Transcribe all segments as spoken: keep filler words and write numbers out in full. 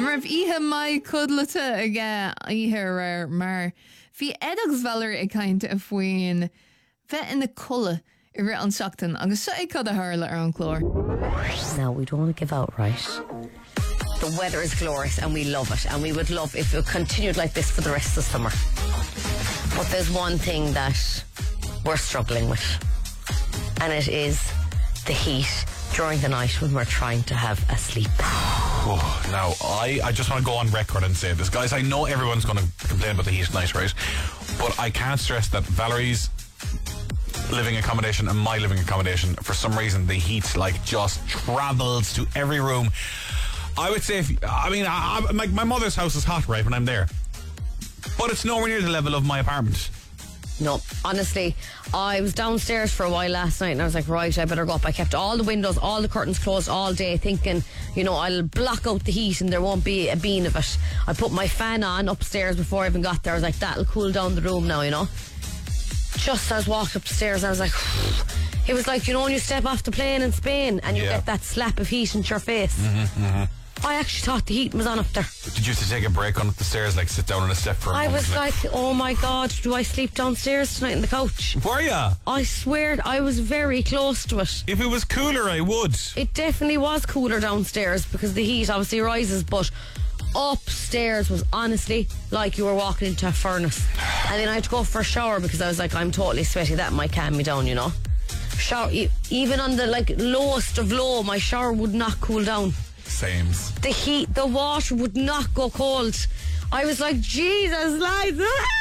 Mar ihe mai cudlata aige ihe rare mar fi edags veller e kainte a foin vet in the culla i ri an seachtain agus sa I cad a harla ar an chlór. Now we don't want to give out, right? The weather is glorious and we love it, and we would love if it continued like this for the rest of the summer. But there's one thing that we're struggling with, and it is the heat during the night when we're trying to have a sleep. Oh, now, I, I just want to go on record and say this. Guys, I know everyone's going to complain about the heat tonight, right? But I can't stress that Valerie's living accommodation and my living accommodation, for some reason, the heat, like, just travels to every room. I would say, if, I mean, I, I, my, my mother's house is hot, right, when I'm there. But it's nowhere near the level of my apartment. No, honestly, I was downstairs for a while last night and I was like, right, I better go up. I kept all the windows, all the curtains closed all day, thinking, you know, I'll block out the heat and there won't be a bean of it. I put my fan on upstairs before I even got there. I was like, that'll cool down the room now, you know. Just as I walked upstairs, I was like, it was like, you know, when you step off the plane in Spain and you yeah. get that slap of heat into your face. Mm-hmm, mm-hmm. I actually thought the heat was on up there. Did you have to take a break on up the stairs, like sit down on a step for a I moment? was like, oh my God, do I sleep downstairs tonight on the couch? Were ya? I swear I was very close to it. If it was cooler, I would. It definitely was cooler downstairs because the heat obviously rises, but upstairs was honestly like you were walking into a furnace. And then I had to go for a shower because I was like, I'm totally sweaty. That might calm me down, you know. Shower, even on the like lowest of low, my shower would not cool down. Sames. The heat, the water would not go cold. I was like, Jesus, lads.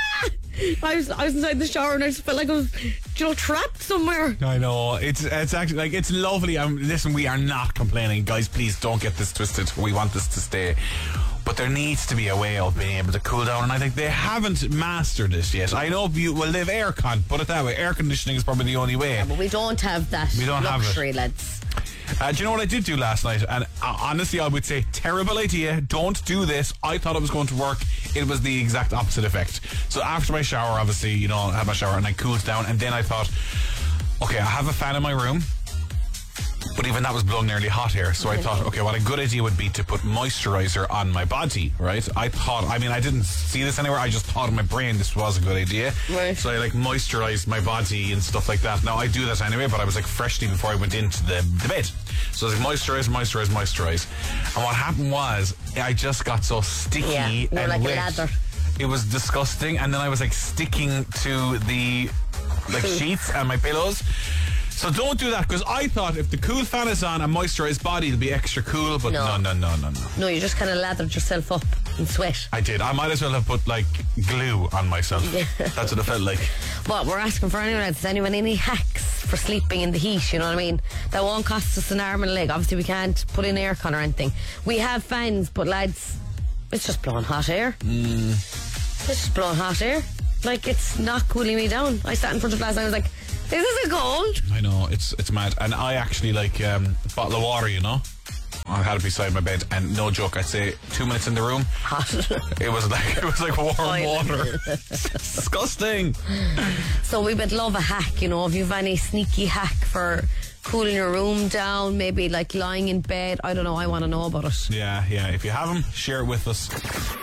I was I was inside the shower and I just felt like I was, you know, trapped somewhere. I know. It's it's actually, like, it's lovely. Um, listen, we are not complaining. Guys, please don't get this twisted. We want this to stay. But there needs to be a way of being able to cool down, and I think they haven't mastered it yet. I know you well, they've aircon, put it that way. Air conditioning is probably the only way. Yeah, but we don't have that we don't luxury, have it. lads. Uh, do you know what I did do last night? And uh, honestly, I would say terrible idea. Don't do this. I thought it was going to work. It was the exact opposite effect. So after my shower, obviously, you know, I had my shower and I cooled down, and then I thought, okay, I have a fan in my room, but even that was blowing nearly hot air. So I thought, okay, what a good idea would be to put moisturizer on my body, right? I thought, I mean, I didn't see this anywhere. I just thought in my brain this was a good idea. Right. So I like moisturized my body and stuff like that. Now I do that anyway, but I was like freshly before I went into the, the bed. So I was like moisturize, moisturize, moisturize. And what happened was I just got so sticky Yeah, and more like wet. lather. It was disgusting. And then I was like sticking to the like sheets and my pillows. So don't do that, because I thought if the cool fan is on, a moisturised body will be extra cool, but no, no, no, no, no. No, you just kind of lathered yourself up in sweat. I did. I might as well have put, like, glue on myself. Yeah. That's what it felt like. But we're asking for anyone else. Does anyone any hacks for sleeping in the heat, you know what I mean? That won't cost us an arm and a leg. Obviously, we can't put in aircon or anything. We have fans, but, lads, it's just blowing hot air. Mm. It's just blowing hot air. Like, it's not cooling me down. I sat in front of the glass and I was like, is this a cold? I know, it's it's mad. And I actually like um, a bottle of water, you know? I had it beside my bed, and no joke, I'd say two minutes in the room, hot. It was like it was like warm Oil. water. Disgusting. So we would love a hack, you know, if you've any sneaky hack for cooling your room down, maybe like lying in bed. I don't know, I want to know about it. Yeah, yeah. If you have them, share it with us.